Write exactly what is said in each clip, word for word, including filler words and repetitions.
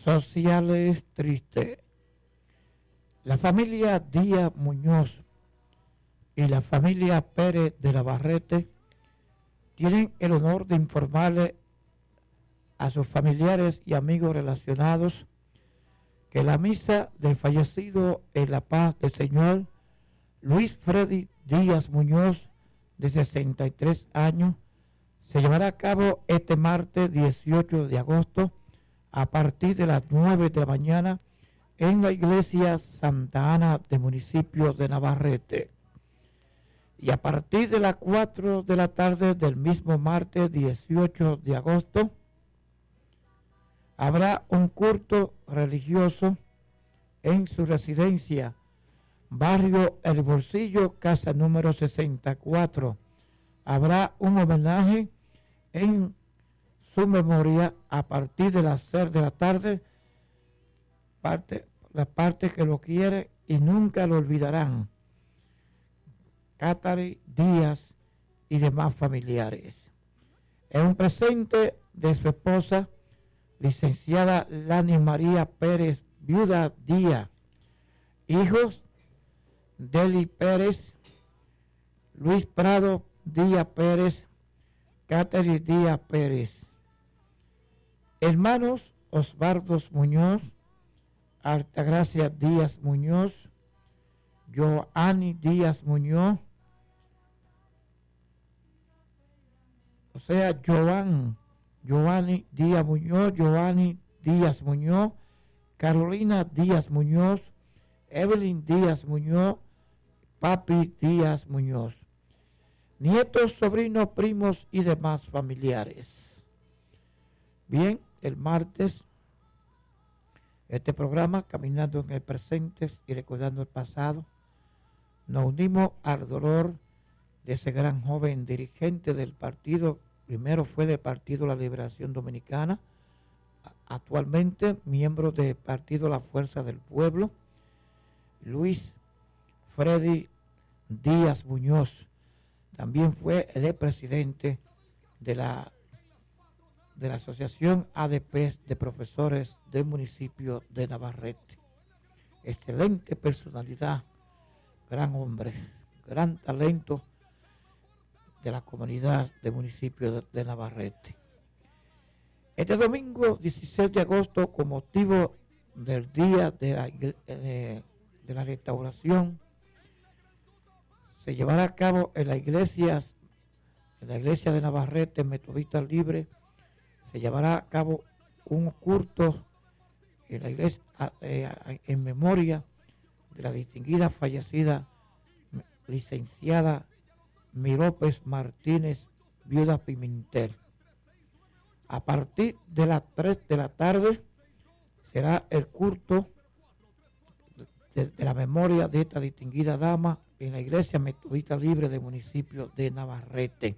sociales tristes. La familia Díaz Muñoz y la familia Pérez de Navarrete tienen el honor de informarle a sus familiares y amigos relacionados que la misa del fallecido en la paz del Señor Luis Freddy Díaz Muñoz, de sesenta y tres años, se llevará a cabo este martes dieciocho de agosto a partir de las nueve de la mañana en la iglesia Santa Ana del municipio de Navarrete. Y a partir de las cuatro de la tarde del mismo martes dieciocho de agosto habrá un culto religioso en su residencia, barrio El Bolsillo, casa número sesenta y cuatro. Habrá un homenaje en su memoria a partir de las seis de la tarde, parte, la parte que lo quiere y nunca lo olvidarán, Catari Díaz y demás familiares. En un presente de su esposa, licenciada Lani María Pérez, viuda Díaz, hijos Deli Pérez, Luis Prado Díaz Pérez, Catari Díaz Pérez, hermanos Osvaldo Muñoz, Altagracia Díaz Muñoz, Joanny Díaz Muñoz, o sea, Joan, Joanny Díaz Muñoz, Joanny Díaz Muñoz, Carolina Díaz Muñoz, Evelyn Díaz Muñoz, Papi Díaz Muñoz, nietos, sobrinos, primos y demás familiares. Bien, el martes, este programa, Caminando en el Presente y Recordando el Pasado, nos unimos al dolor de ese gran joven dirigente del partido. Primero fue del Partido La Liberación Dominicana, actualmente miembro del Partido La Fuerza del Pueblo, Luis Freddy Díaz Muñoz. También fue el presidente de la, de la Asociación A D P de Profesores del municipio de Navarrete. Excelente personalidad, gran hombre, gran talento de la comunidad del municipio de, de Navarrete. Este domingo dieciséis de agosto, con motivo del día de la, de, de la restauración, se llevará a cabo en la iglesia, en la iglesia de Navarrete, Metodista Libre, se llevará a cabo un culto en la iglesia eh, en memoria de la distinguida fallecida licenciada Mirópez Martínez, viuda Pimentel. A partir de las tres de la tarde será el culto de, de la memoria de esta distinguida dama en la iglesia Metodista Libre del municipio de Navarrete.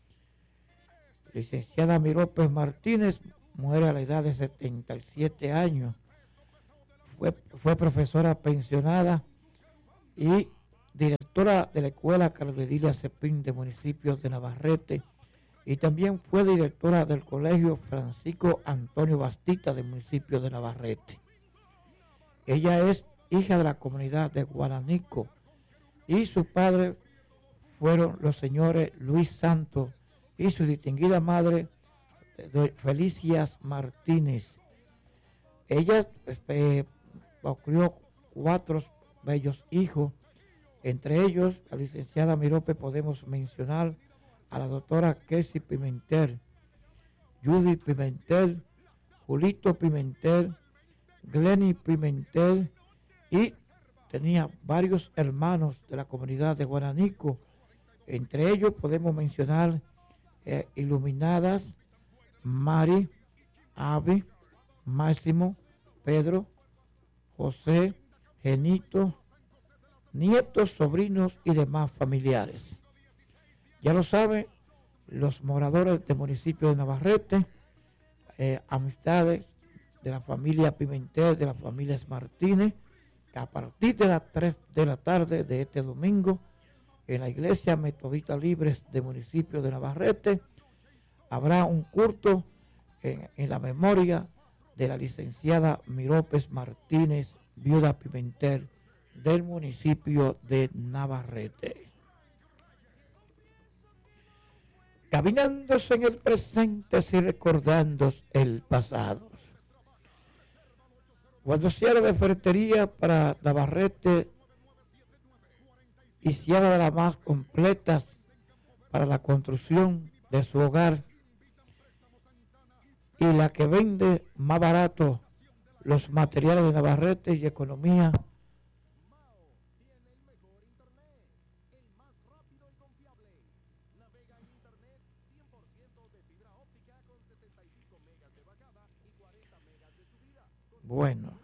Licenciada Mirópez Martínez muere a la edad de setenta y siete años. Fue, fue profesora pensionada y directora de la Escuela Carledilia Cepín del municipio de Navarrete, y también fue directora del Colegio Francisco Antonio Bastita del municipio de Navarrete. Ella es hija de la comunidad de Guaranico y sus padres fueron los señores Luis Santos y su distinguida madre Felicias Martínez. Ella eh, crió cuatro bellos hijos. Entre ellos, la licenciada Mirópez, podemos mencionar a la doctora Kessi Pimentel, Judy Pimentel, Julito Pimentel, Glenny Pimentel, y tenía varios hermanos de la comunidad de Guaranico. Entre ellos podemos mencionar eh, iluminadas Mari, Avi, Máximo, Pedro, José, Genito, nietos, sobrinos y demás familiares. Ya lo saben los moradores del municipio de Navarrete, eh, amistades de la familia Pimentel, de las familias Martínez, que a partir de las tres de la tarde de este domingo, en la iglesia Metodista Libres del municipio de Navarrete, habrá un culto en, en la memoria de la licenciada Mirópez Martínez, viuda Pimentel, del municipio de Navarrete. Caminándose en el presente y recordando el pasado. Cuando cierra de ferretería para Navarrete y cierra de las más completas para la construcción de su hogar y la que vende más barato los materiales de Navarrete y economía. Bueno,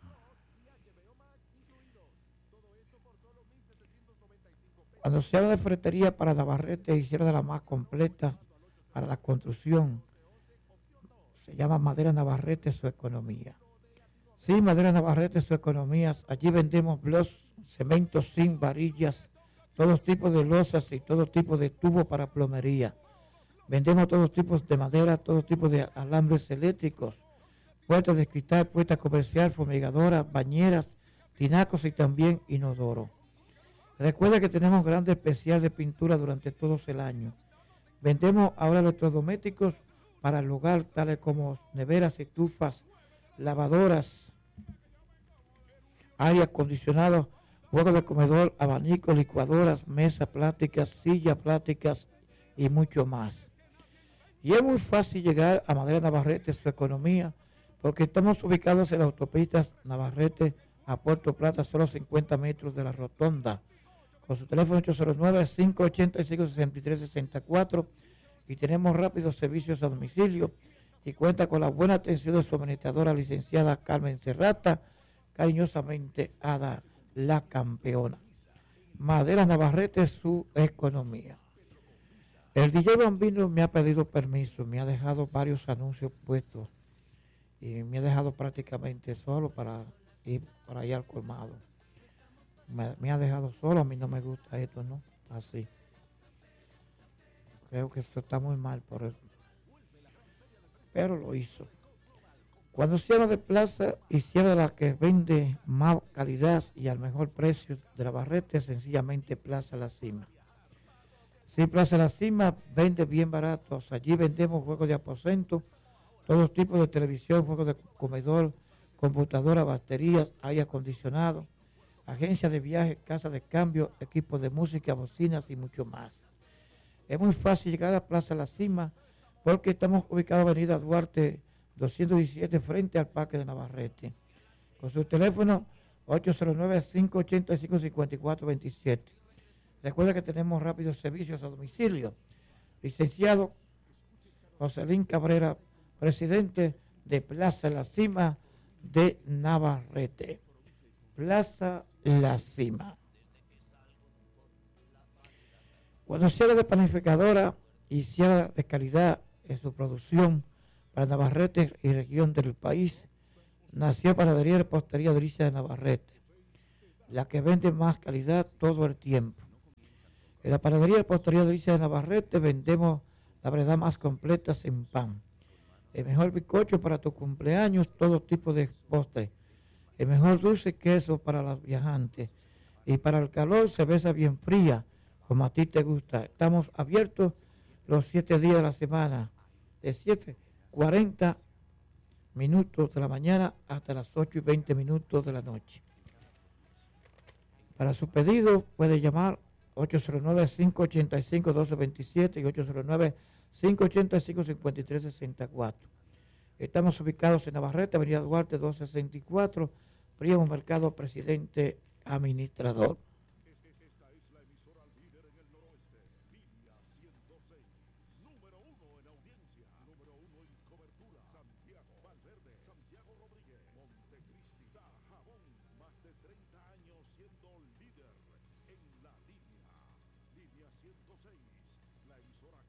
cuando se habla de ferretería para Navarrete y cierra de la más completa para la construcción, se llama Madera Navarrete su economía. Sí, Madera Navarrete su economía. Allí vendemos bloques, cementos, zinc, varillas, todos tipos de losas y todo tipo de tubos para plomería. Vendemos todos tipos de madera, todos tipos de alambres eléctricos, puertas de cristal, puertas comercial, fumigadoras, bañeras, tinacos y también inodoro. Recuerda que tenemos grandes especial de pintura durante todo el año. Vendemos ahora electrodomésticos para el hogar, tales como neveras, estufas, lavadoras, aire acondicionado, juegos de comedor, abanicos, licuadoras, mesas plásticas, sillas plásticas y mucho más. Y es muy fácil llegar a Madera Navarrete, su economía, porque estamos ubicados en las autopistas Navarrete a Puerto Plata, solo cincuenta metros de la rotonda, con su teléfono ocho cero nueve, cinco ocho cinco, seis tres seis cuatro, y tenemos rápidos servicios a domicilio y cuenta con la buena atención de su administradora licenciada Carmen Serrata, cariñosamente Ada la campeona. Madera Navarrete, su economía. El D J Bambino me ha pedido permiso, me ha dejado varios anuncios puestos y me ha dejado prácticamente solo para ir para allá al colmado. Me, me ha dejado solo, a mí no me gusta esto, ¿no? Así. Creo que esto está muy mal por él. Pero lo hizo. Cuando cierra de plaza y cierra la que vende más calidad y al mejor precio de Navarrete, sencillamente Plaza La Cima. Sí, Plaza La Cima vende bien baratos. Allí vendemos juegos de aposento, todos tipos de televisión, juegos de comedor, computadora, baterías, aire acondicionado, agencias de viaje, casa de cambio, equipos de música, bocinas y mucho más. Es muy fácil llegar a Plaza La Cima porque estamos ubicados en Avenida Duarte doscientos diecisiete frente al Parque de Navarrete. Con su teléfono ocho cero nueve, cinco ocho cinco, cinco cuatro dos siete. Recuerda que tenemos rápidos servicios a domicilio. Licenciado Joselín Cabrera, presidente de Plaza La Cima de Navarrete. Plaza La Cima. Cuando cierra de panificadora y cierra de calidad en su producción para Navarrete y región del país, nació Panadería y Repostería Delicia de Navarrete, la que vende más calidad todo el tiempo. En la Panadería y Repostería Delicia de Navarrete vendemos la variedad más completa en pan. El mejor bizcocho para tu cumpleaños, todo tipo de postres. El mejor dulce queso para los viajantes. Y para el calor, cerveza bien fría, como a ti te gusta. Estamos abiertos los siete días de la semana, de siete cuarenta minutos de la mañana hasta las ocho y veinte minutos de la noche. Para su pedido puede llamar ocho cero nueve, cinco ocho cinco, uno dos dos siete y ocho cero nueve, cinco ocho cinco, cinco tres seis cuatro. Estamos ubicados en Navarrete, Avenida Duarte doscientos sesenta y cuatro, Primo Mercado, presidente administrador. La emisora